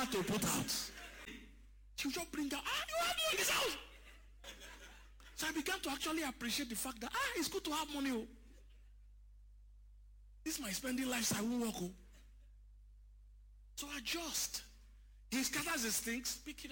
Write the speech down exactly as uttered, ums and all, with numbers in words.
hard to put out. She would just bring out, ah, you have money in this house. So I began to actually appreciate the fact that, ah, it's good to have money. Oh. This is my spending lifestyle, I won't work. Oh. So adjust. He scatters his things, pick it up.